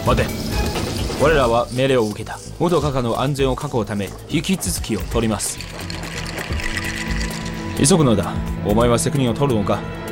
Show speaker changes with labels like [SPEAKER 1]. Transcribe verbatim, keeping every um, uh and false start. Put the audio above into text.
[SPEAKER 1] 待て。我らは命令を受けた。元閣下の安全を確保のため引き続きを取ります。急ぐのだ。お前は責任を取るのか。